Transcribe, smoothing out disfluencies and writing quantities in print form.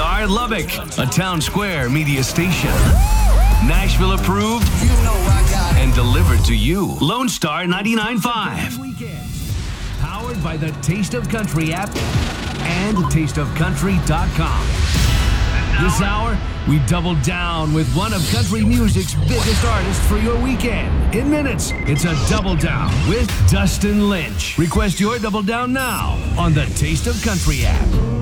Star Lubbock, a Town Square media station. Nashville approved and delivered to you. Lone Star 99.5. Powered by the Taste of Country app and tasteofcountry.com. This hour, we double down with one of country music's biggest artists for your weekend. In minutes, it's a Double Down with Dustin Lynch. Request your Double Down now on the Taste of Country app.